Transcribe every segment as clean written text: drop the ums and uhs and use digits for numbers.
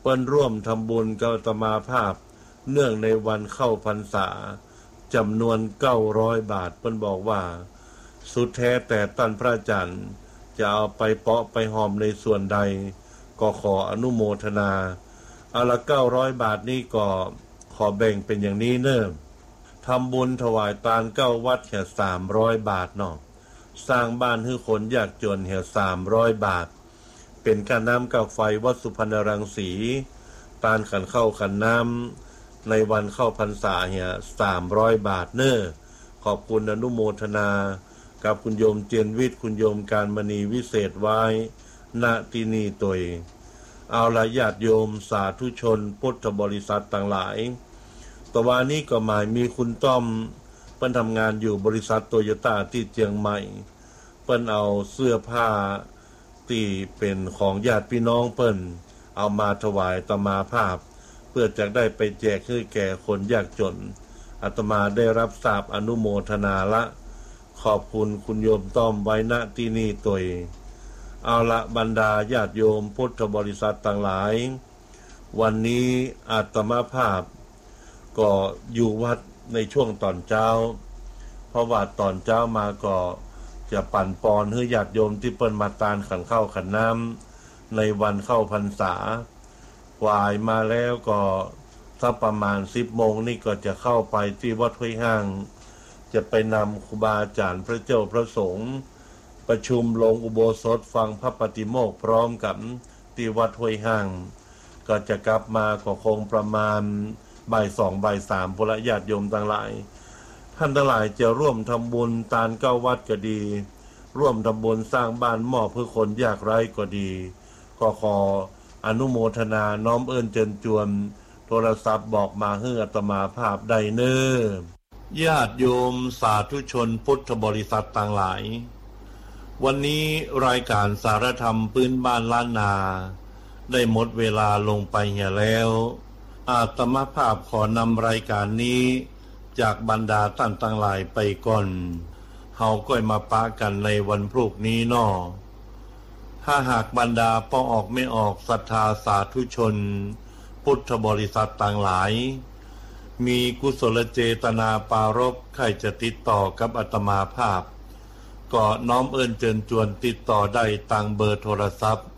เปิ้นร่วมทำบุญกับอาตมาภาพเนื่องในวันเข้าพรรษาจำนวน900 บาทเปิ้นบอกว่าสุดแท้แต่ท่านพระอาจารย์จะเอาไปเปาะไปหอมในส่วนใดก็ขออนุโมทนาเอาละ900 บาทนี้ก็ขอแบ่งเป็นอย่างนี้เนิ่มทำบุญถวายทาน9 วัดแค่300 บาทเนาะสร้างบ้านให้คนยากจนแค่300 บาทเป็นการน้ำกับไฟวัดสุพรรณรังสีทานขันเข้าขันน้ำในวันเข้าพรรษาเนี่ย300 บาทเน้อขอบคุณอนุโมทนากับคุณโยมเจียนวิทย์คุณโยมการมณีวิเศษไว้ณที่นี่ตัวเอาละญาติโยมสาธุชนพุทธบริษัทต่างหลายตะวันนี้ก็หมายมีคุณต้อมเปิ้นทำงานอยู่บริษัทโตโยต้าที่เชียงใหม่เปิ้นเอาเสื้อผ้าที่เป็นของญาติพี่น้องเปิ้นเอามาถวายอาตมาภาพเพื่อจะได้ไปแจกให้แก่คนยากจนอาตมาได้รับทราบอนุโมทนาละขอบคุณคุณโยมต้อมไว้ณที่นี่ตัวเอาละบรรดาญาติโยมพุทธบริษัทต่างหลายวันนี้อาตมาภาพก็อยู่วัดในช่วงตอนเช้าเพราะว่าตอนเช้ามาก็จะปั่นปอนให้ญาติโยมที่เปิ้นมาตานขันข้าวขันน้ำในวันเข้าพรรษาวายมาแล้วก็สักประมาณ10 โมงนี่ก็จะเข้าไปที่วัดห้วยห้างจะไปนำครูบาอาจารย์พระเจ้าพระสงฆ์ประชุมลงอุโบสถฟังพระปฏิโมกข์พร้อมกับที่วัดห้วยห้างก็จะกลับมาก็คงประมาณบ่าย2บ่าย3พวกญาติโยมทั้งหลายท่านทั้งหลายจะร่วมทำบุญทาน9 วัดก็ดีร่วมทำบุญสร้างบ้านมอบเพื่อคนยากไร้ก็ดีก็ขออนุโมทนาน้อมเอิ้นเจิญจวนโทรศัพท์บอกมาให้อาตมาภาพได้เน้อญาติโยมสาธุชนพุทธบริษัทต่างหลายวันนี้รายการสารธรรมพื้นบ้านล้านนาได้หมดเวลาลงไปเหี่ยแล้วอาตมาภาพขอนำรายการนี้จากบรรดาท่านต่างหลายไปก่อนเฮาก็มาปะกันในวันพรุ่งนี้น้อถ้าหากบรรดาป้อออกไม่ออกศรัทธาสาธุชนพุทธบริษัทต่างหลายมีกุศลเจตนาปารภใครจะติดต่อกับอาตมาภาพก็น้อมเอิ้นเจิญจวนติดต่อได้ตามเบอร์โทรศัพท์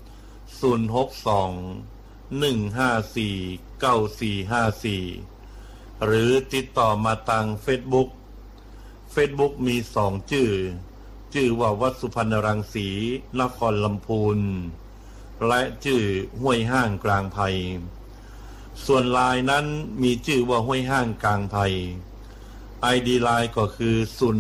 062-154-9454หรือติดต่อมาทาง Facebook มี2ชื่อว่าวัดสุพรรณรังสีนครลำพูนและชื่อห้วยห้างกลางไผ่ส่วนไลน์นั้นมีชื่อว่าห้วยห้างกลางไผ่ ID ไลน์ก็คือ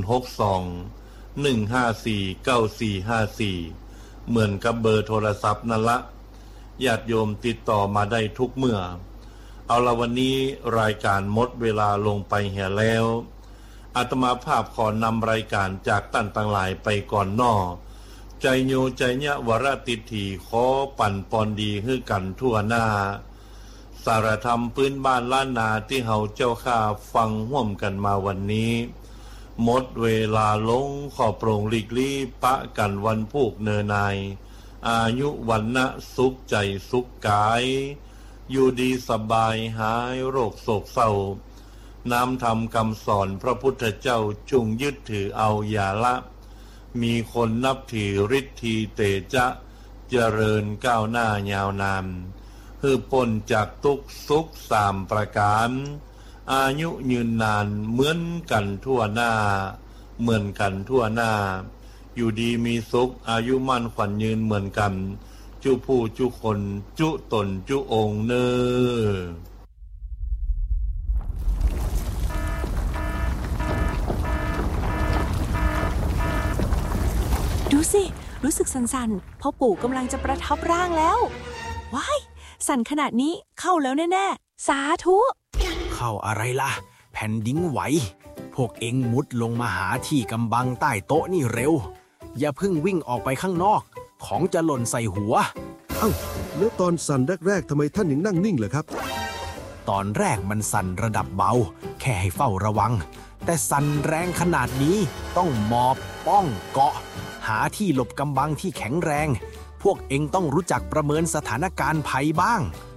062-154-9454เหมือนกับเบอร์โทรศัพท์นั่นละญาติโยมติดต่อมาได้ทุกเมื่อเอาละวันนี้รายการหมดเวลาลงไปเหี่ยแล้วอาตมาภาพขอนำรายการจากท่านทั้งหลายไปก่อนน้อใจโยใจญะวรติถีขอปั่นปอนดีให้กันทั่วหน้าสารธรรมพื้นบ้านล้านนาที่เฮาเจ้าข้าฟังร่วมกันมาวันนี้หมดเวลาลงขอโปร่งหลีกลี่ปะกันวันพูกเนนายอายุวันนะสุขใจสุขกายอยู่ดีสบายหายโรคโศกเศร้าน้ำธรรมคำสอนพระพุทธเจ้าจุงยึดถือเอาอย่าละมีคนนับถือฤทธีเตจะ เจริญก้าวหน้ายาวนานฮือพ้นจากทุกข์สุข3 ประการอายุยืนนานเหมือนกันทั่วหน้าอยู่ดีมีสุขอายุมั่นขวัญยืนเหมือนกันจุผู้จุคนจุตนจุองค์เนอดูสิรู้สึกสั่นๆพ่อปู่กำลังจะประทับร่างแล้วว้ายสั่นขนาดนี้เข้าแล้วแน่ๆสาธุเข้าอะไรล่ะแผ่นดินไหวพวกเอ็งมุดลงมาหาที่กำบังใต้โต๊ะนี่เร็วอย่าเพิ่งวิ่งออกไปข้างนอกของจะหล่นใส่หัวแล้วตอนสั่นแรกๆทำไมท่านยังนั่งนิ่งเหรอครับตอนแรกมันสั่นระดับเบาแค่ให้เฝ้าระวังแต่สั่นแรงขนาดนี้ต้องหมอบป้องเกาะหาที่หลบกำบังที่แข็งแรงพวกเอ็งต้องรู้จักประเมินสถานการณ์ภัยบ้าง